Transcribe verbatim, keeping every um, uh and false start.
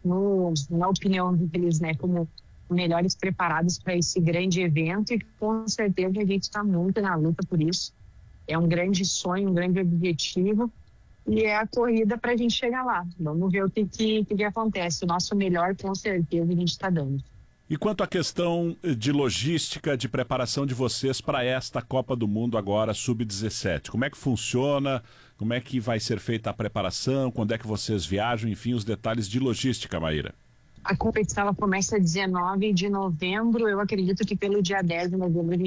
no, na opinião deles, né, como melhores preparados para esse grande evento, e com certeza a gente está muito na luta por isso. É um grande sonho, um grande objetivo, e é a corrida para a gente chegar lá. Vamos ver o que, que, que acontece. O nosso melhor, com certeza, a gente está dando. E quanto à questão de logística, de preparação de vocês para esta Copa do Mundo agora, sub dezessete, como é que funciona? Como é que vai ser feita a preparação? Quando é que vocês viajam? Enfim, os detalhes de logística, Maíra. A competição ela começa dezenove de novembro, eu acredito que pelo dia dez de novembro